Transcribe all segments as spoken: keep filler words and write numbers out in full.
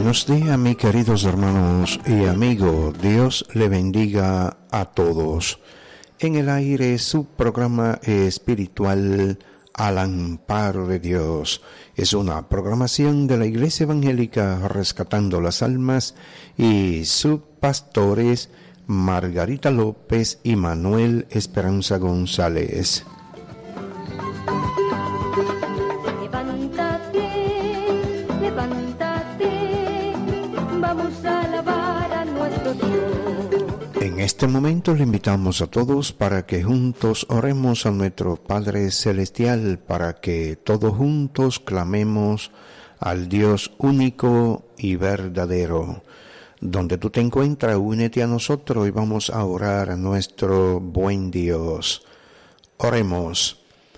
Buenos días, mis queridos hermanos y amigos. Dios le bendiga a todos. En el aire su programa espiritual Al Amparo de Dios. Es una programación de la Iglesia Evangélica Rescatando las Almas y sus pastores Margarita López y Manuel Esperanza González. En este momento le invitamos a todos para que juntos oremos a nuestro Padre Celestial, para que todos juntos clamemos al Dios único y verdadero. Donde tú te encuentras, únete a nosotros y vamos a orar a nuestro buen Dios. Oremos.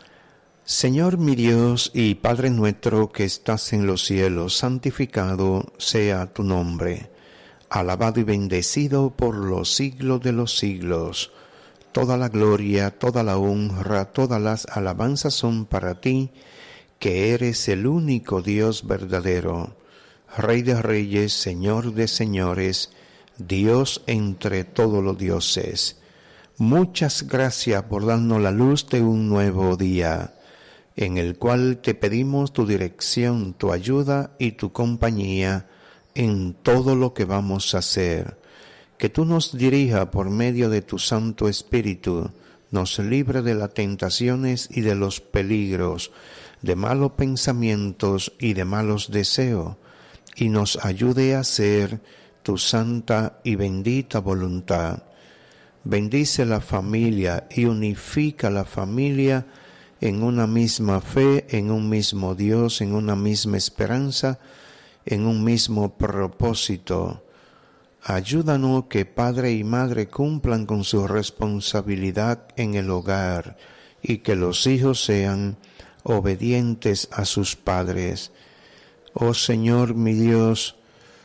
Señor mi Dios y Padre nuestro que estás en los cielos, santificado sea tu nombre. Alabado y bendecido por los siglos de los siglos. Toda la gloria, toda la honra, todas las alabanzas son para ti, que eres el único Dios verdadero, Rey de reyes, Señor de señores, Dios entre todos los dioses. Muchas gracias por darnos la luz de un nuevo día, en el cual te pedimos tu dirección, tu ayuda y tu compañía, en todo lo que vamos a hacer. Que tú nos dirijas por medio de tu Santo Espíritu, nos libre de las tentaciones y de los peligros, de malos pensamientos y de malos deseos, y nos ayude a hacer tu santa y bendita voluntad. Bendice la familia y unifica la familia en una misma fe, en un mismo Dios, en una misma esperanza, en un mismo propósito. Ayúdanos que padre y madre cumplan con su responsabilidad en el hogar y que los hijos sean obedientes a sus padres. Oh Señor mi Dios,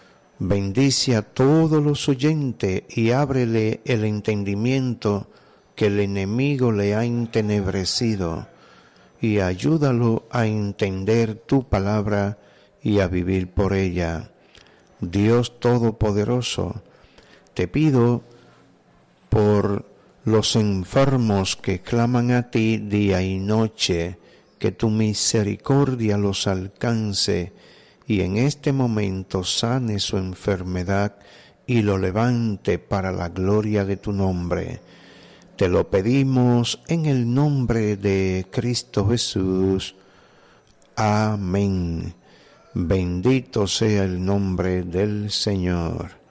bendice a todos los oyentes y ábrele el entendimiento que el enemigo le ha entenebrecido y ayúdalo a entender tu palabra y a vivir por ella. Dios Todopoderoso, te pido por los enfermos que claman a ti día y noche, que tu misericordia los alcance y en este momento sane su enfermedad y lo levante para la gloria de tu nombre. Te lo pedimos en el nombre de Cristo Jesús. Amén. Bendito sea el nombre del Señor.